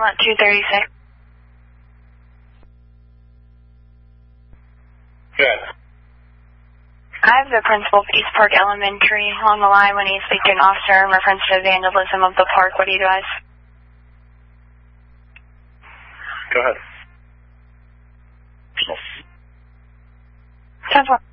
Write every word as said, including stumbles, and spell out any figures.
Fairmont two thirty-six. Good. I have the principal of East Park Elementary on the line when he's speaking to an officer in reference to vandalism of the park. What do you advise? Go ahead. ten one.